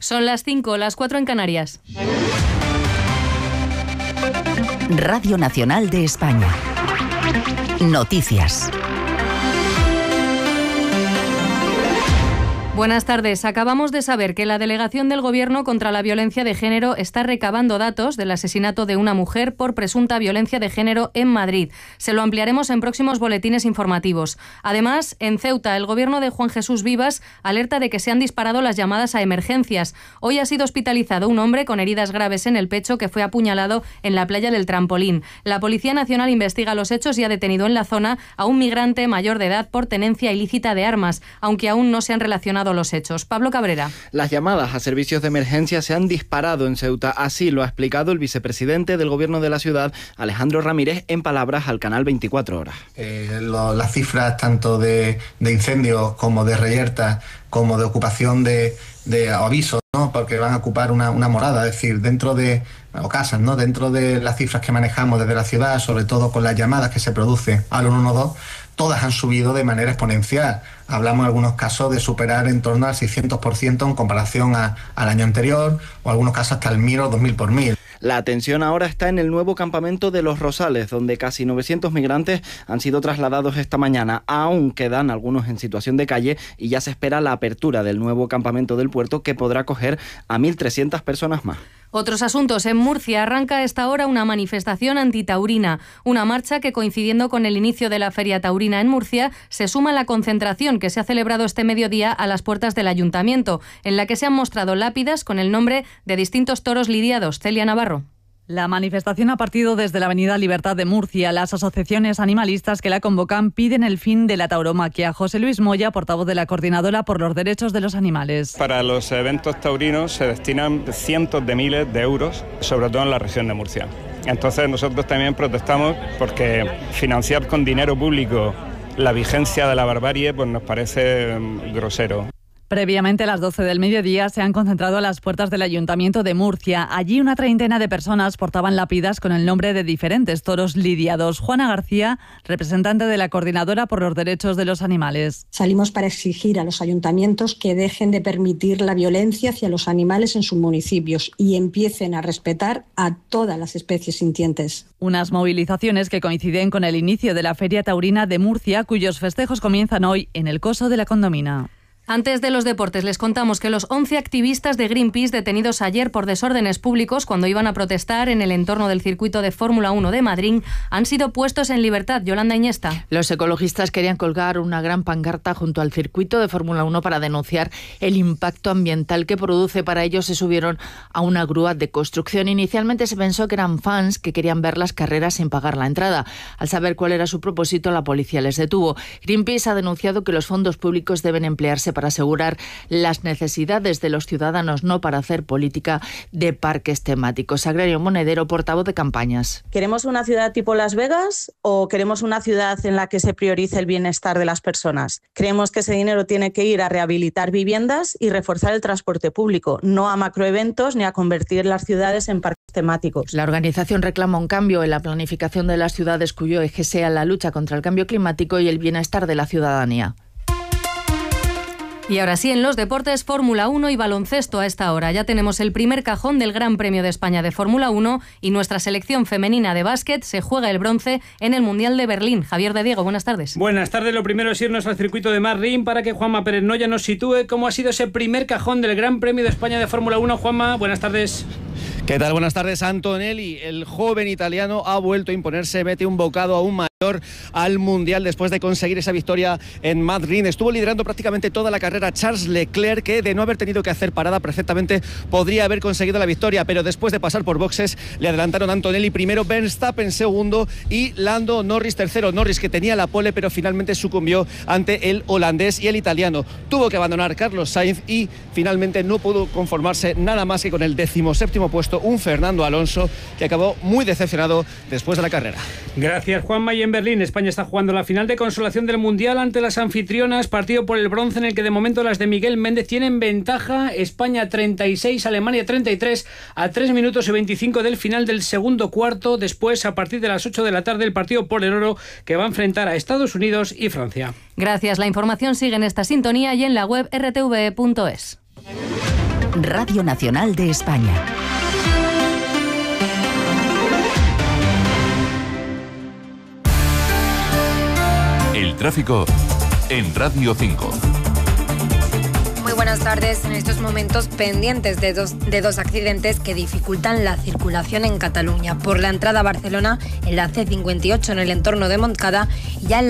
Son las 5, las 4 en Canarias. Radio Nacional de España. Noticias. Buenas tardes. Acabamos de saber que la Delegación del Gobierno contra la Violencia de Género está recabando datos del asesinato de una mujer por presunta violencia de género en Madrid. Se lo ampliaremos en próximos boletines informativos. Además, en Ceuta, el Gobierno de Juan Jesús Vivas alerta de que se han disparado las llamadas a emergencias. Hoy ha sido hospitalizado un hombre con heridas graves en el pecho que fue apuñalado en la playa del Trampolín. La Policía Nacional investiga los hechos y ha detenido en la zona a un migrante mayor de edad por tenencia ilícita de armas, aunque aún no se han relacionado los hechos. Pablo Cabrera. Las llamadas a servicios de emergencia se han disparado en Ceuta. Así lo ha explicado el vicepresidente del Gobierno de la ciudad, Alejandro Ramírez, en palabras al canal 24 Horas. Las cifras tanto de incendios como de reyertas, como de ocupación de avisos, ¿no? Porque van a ocupar una morada, es decir, dentro de o casas, ¿no? Dentro de las cifras que manejamos desde la ciudad, sobre todo con las llamadas que se producen al 112, todas han subido de manera exponencial. Hablamos en algunos casos de superar en torno al 600% en comparación al año anterior, o en algunos casos hasta el 1000 o 2000 por 1000. La atención ahora está en el nuevo campamento de Los Rosales, donde casi 900 migrantes han sido trasladados esta mañana. Aún quedan algunos en situación de calle y ya se espera la apertura del nuevo campamento del puerto, que podrá acoger a 1.300 personas más. Otros asuntos. En Murcia arranca a esta hora una manifestación antitaurina, una marcha que, coincidiendo con el inicio de la Feria Taurina en Murcia, se suma a la concentración que se ha celebrado este mediodía a las puertas del Ayuntamiento, en la que se han mostrado lápidas con el nombre de distintos toros lidiados. Celia Navarro. La manifestación ha partido desde la Avenida Libertad de Murcia. Las asociaciones animalistas que la convocan piden el fin de la tauromaquia. José Luis Moya, portavoz de la Coordinadora por los Derechos de los Animales. Para los eventos taurinos se destinan cientos de miles de euros, sobre todo en la región de Murcia. Entonces nosotros también protestamos porque financiar con dinero público la vigencia de la barbarie pues nos parece grosero. Previamente, a las 12 del mediodía, se han concentrado a las puertas del Ayuntamiento de Murcia. Allí una treintena de personas portaban lápidas con el nombre de diferentes toros lidiados. Juana García, representante de la Coordinadora por los Derechos de los Animales. Salimos para exigir a los ayuntamientos que dejen de permitir la violencia hacia los animales en sus municipios y empiecen a respetar a todas las especies sintientes. Unas movilizaciones que coinciden con el inicio de la Feria Taurina de Murcia, cuyos festejos comienzan hoy en el Coso de la Condomina. Antes de los deportes, les contamos que los 11 activistas de Greenpeace detenidos ayer por desórdenes públicos cuando iban a protestar en el entorno del circuito de Fórmula 1 de Madrid han sido puestos en libertad. Yolanda Iñesta. Los ecologistas querían colgar una gran pancarta junto al circuito de Fórmula 1 para denunciar el impacto ambiental que produce. Para ello se subieron a una grúa de construcción. Inicialmente se pensó que eran fans que querían ver las carreras sin pagar la entrada. Al saber cuál era su propósito, la policía les detuvo. Greenpeace ha denunciado que los fondos públicos deben emplearse para asegurar las necesidades de los ciudadanos, no para hacer política de parques temáticos. Sagrario Monedero, portavoz de campañas. ¿Queremos una ciudad tipo Las Vegas o queremos una ciudad en la que se priorice el bienestar de las personas? Creemos que ese dinero tiene que ir a rehabilitar viviendas y reforzar el transporte público, no a macroeventos ni a convertir las ciudades en parques temáticos. La organización reclama un cambio en la planificación de las ciudades cuyo eje sea la lucha contra el cambio climático y el bienestar de la ciudadanía. Y ahora sí, en los deportes, Fórmula 1 y baloncesto a esta hora. Ya tenemos el primer cajón del Gran Premio de España de Fórmula 1 y nuestra selección femenina de básquet se juega el bronce en el Mundial de Berlín. Javier de Diego, buenas tardes. Buenas tardes. Lo primero es irnos al circuito de Madrid para que Juanma Pérez Noya nos sitúe cómo ha sido ese primer cajón del Gran Premio de España de Fórmula 1. Juanma, buenas tardes. ¿Qué tal? Buenas tardes. Antonelli, el joven italiano, ha vuelto a imponerse, mete un bocado aún mayor al Mundial después de conseguir esa victoria en Madrid. Estuvo liderando prácticamente toda la carrera Charles Leclerc, que de no haber tenido que hacer parada perfectamente podría haber conseguido la victoria, pero después de pasar por boxes le adelantaron a Antonelli primero, Verstappen segundo y Lando Norris tercero. Norris, que tenía la pole, pero finalmente sucumbió ante el holandés y el italiano. Tuvo que abandonar Carlos Sainz y finalmente no pudo conformarse nada más que con el 17º puesto, un Fernando Alonso que acabó muy decepcionado después de la carrera. Gracias, Juanma. Y en Berlín, España está jugando la final de consolación del Mundial ante las anfitrionas, partido por el bronce en el que de momento las de Miguel Méndez tienen ventaja. España 36, Alemania 33, a 3 minutos y 25 del final del segundo cuarto. Después, a partir de las 8 de la tarde, el partido por el oro que va a enfrentar a Estados Unidos y Francia. Gracias. La información sigue en esta sintonía y en la web rtve.es. Radio Nacional de España. El tráfico en Radio 5. Muy buenas tardes. En estos momentos pendientes de dos accidentes que dificultan la circulación en Cataluña. Por la entrada a Barcelona, en la C58 en el entorno de Montcada, y ya en la